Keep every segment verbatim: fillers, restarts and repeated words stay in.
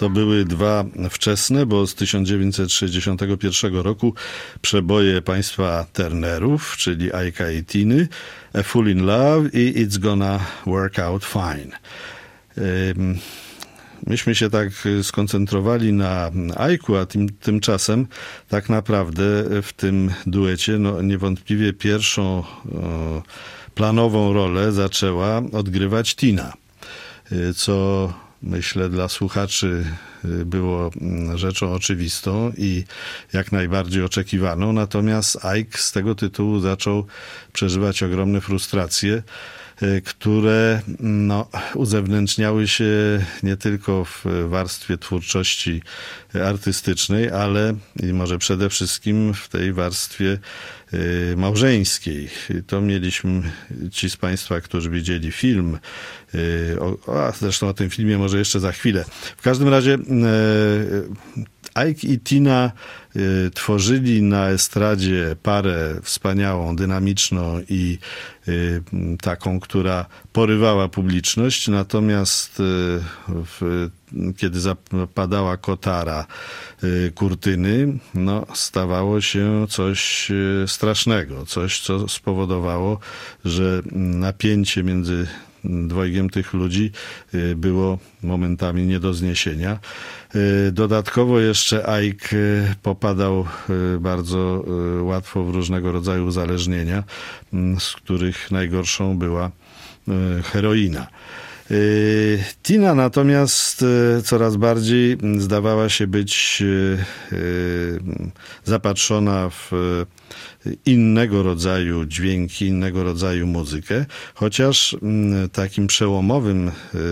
to były dwa wczesne, bo z tysiąc dziewięćset sześćdziesiątego pierwszego roku przeboje państwa Turnerów, czyli Ike'a i Tiny, A Fool in Love i It's Gonna Work Out Fine. Myśmy się tak skoncentrowali na Ike'u, a tym, tymczasem tak naprawdę w tym duecie no, niewątpliwie pierwszą o, planową rolę zaczęła odgrywać Tina, co myślę dla słuchaczy było rzeczą oczywistą i jak najbardziej oczekiwaną. Natomiast Ike z tego tytułu zaczął przeżywać ogromne frustracje, które no, uzewnętrzniały się nie tylko w warstwie twórczości artystycznej, ale i może przede wszystkim w tej warstwie małżeńskiej. To mieliśmy, ci z Państwa, którzy widzieli film, o, a zresztą o tym filmie może jeszcze za chwilę. W każdym razie Ike i Tina y, tworzyli na estradzie parę wspaniałą, dynamiczną i y, taką, która porywała publiczność, natomiast y, w, kiedy zapadała kotara y, kurtyny, no, stawało się coś y, strasznego, coś, co spowodowało, że napięcie między dwojgiem tych ludzi było momentami nie do zniesienia. Dodatkowo jeszcze Ike popadał bardzo łatwo w różnego rodzaju uzależnienia, z których najgorszą była heroina. Tina natomiast coraz bardziej zdawała się być zapatrzona w innego rodzaju dźwięki, innego rodzaju muzykę, chociaż takim przełomowym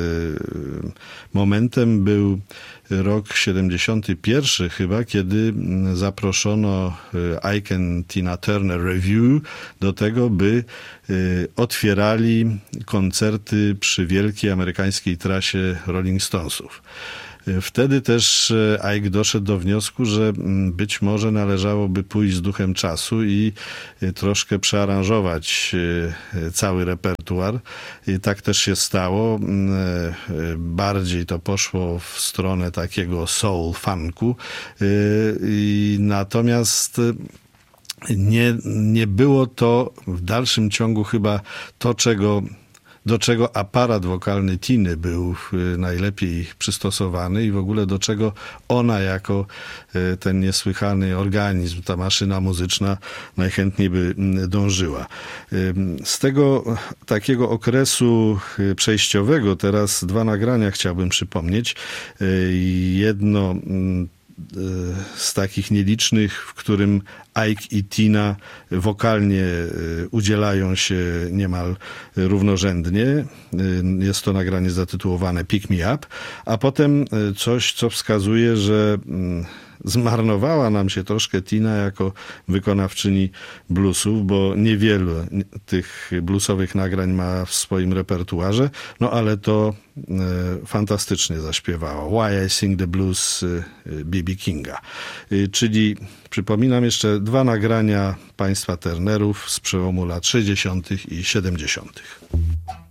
momentem był rok siedemdziesiąty pierwszy chyba, kiedy zaproszono Ike and Tina Turner Revue do tego, by otwierali koncerty przy wielkiej amerykańskiej trasie Rolling Stonesów. Wtedy też Ike doszedł do wniosku, że być może należałoby pójść z duchem czasu i troszkę przearanżować cały repertuar. I tak też się stało. Bardziej to poszło w stronę takiego soul funku. I natomiast nie, nie było to w dalszym ciągu chyba to, czego do czego aparat wokalny Tiny był najlepiej przystosowany i w ogóle do czego ona jako ten niesłychany organizm, ta maszyna muzyczna najchętniej by dążyła. Z tego takiego okresu przejściowego teraz dwa nagrania chciałbym przypomnieć. Jedno z takich nielicznych, w którym Ike i Tina wokalnie udzielają się niemal równorzędnie. Jest to nagranie zatytułowane Pick Me Up, a potem coś, co wskazuje, że zmarnowała nam się troszkę Tina jako wykonawczyni bluesów, bo niewiele tych bluesowych nagrań ma w swoim repertuarze, no ale to e, fantastycznie zaśpiewała. Why I Sing the Blues B B Kinga. E, czyli przypominam jeszcze dwa nagrania państwa Turnerów z przełomu lat sześćdziesiątych i siedemdziesiątych.